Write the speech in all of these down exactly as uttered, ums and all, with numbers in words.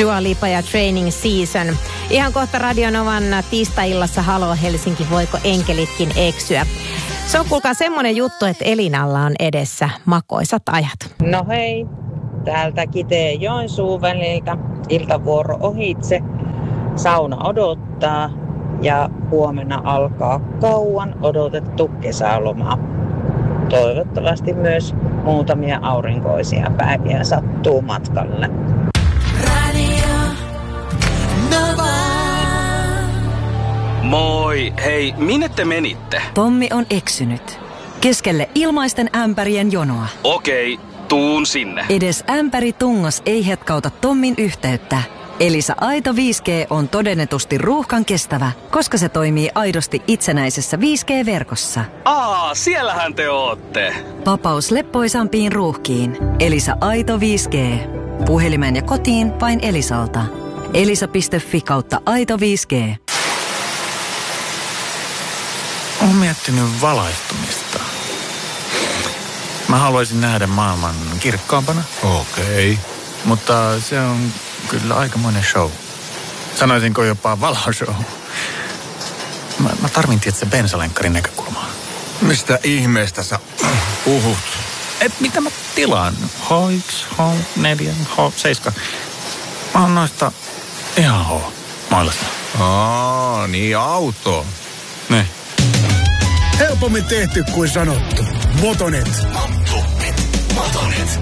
Dua Lipa ja Training Season. Ihan kohta Radionovan tiistai-illassa Halo Helsinki, voiko enkelitkin eksyä. Se on kuulkaa semmoinen juttu, että Elinalla on edessä makoisat ajat. No hei, täältä Kiteen Joensuun väliltä iltavuoro ohitse. Sauna odottaa ja huomenna alkaa kauan odotettu kesäloma. Toivottavasti myös muutamia aurinkoisia päiviä sattuu matkalle. Radio Nova. Moi, hei, minne te menitte? Tommi on eksynyt. Keskelle ilmaisten ämpärien jonoa. Okei, tuun sinne. Edes ämpäri tungos ei hetkauta Tommin yhteyttä. Elisa Aito viisi G on todennetusti ruuhkan kestävä, koska se toimii aidosti itsenäisessä viisi G-verkossa. Aa, siellähän te ootte. Vapaus leppoisampiin ruuhkiin. Elisa Aito viisi G. Puhelimeen ja kotiin vain Elisalta. Elisa piste fi kautta Aito viisi G. Olen miettinyt valaistumista. Mä haluaisin nähdä maailman kirkkaampana. Okei. Okay. Mutta se on kyllä aikamoinen show. Sanoisinko jopa valoshow. Mä, mä tarvin tietysti bensalenkkarin näkökulmaa. Mistä ihmeestä sä puhut? Et mitä mä tilaan? H yksi, H neljä, H seitsemän. Mä oon noista ihan H mailasta. Aa, niin auto. Ne. Helpommin tehty kuin sanottu. Motonet. Motonet. Motonet.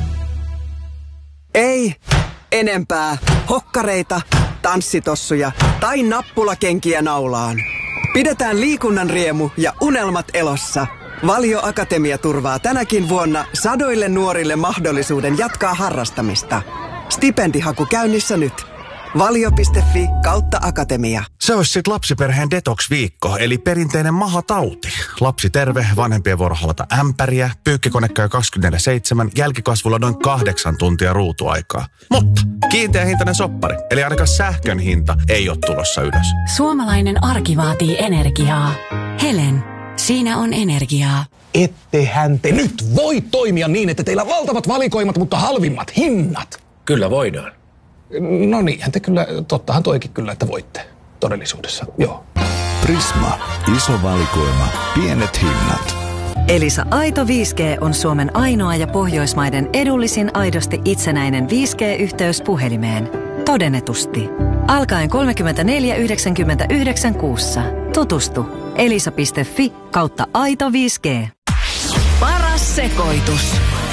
Ei enempää hokkareita, tanssitossuja tai nappulakenkiä naulaan. Pidetään liikunnan riemu ja unelmat elossa. Valio Akatemia turvaa tänäkin vuonna sadoille nuorille mahdollisuuden jatkaa harrastamista. Stipendihaku käynnissä nyt. valio piste fi kautta akatemia. Se olisi sit lapsiperheen detox-viikko, eli perinteinen mahatauti. Lapsi terve, vanhempien vuoro halata ämpäriä, pyykkikone käy kaksikymmentäneljä seitsemän, jälkikasvulla noin kahdeksan tuntia ruutuaikaa. Mutta kiinteä hintainen soppari, eli ainakaan sähkön hinta ei ole tulossa ylös. Suomalainen arki vaatii energiaa. Helen, siinä on energiaa. Ettehän te nyt voi toimia niin, että teillä on valtavat valikoimat, mutta halvimmat hinnat. Kyllä voidaan. No niinhän te kyllä, tottahan toikin kyllä, että voitte todellisuudessa, joo. Prisma, iso valikoima, pienet hinnat. Elisa Aito viisi G on Suomen ainoa ja Pohjoismaiden edullisin aidosti itsenäinen viisi G-yhteys puhelimeen. Todennetusti. Alkaen kolmekymmentäneljä yhdeksänkymmentäyhdeksän kuussa. Tutustu. Elisa piste fi kautta Aito viisi G. Paras sekoitus.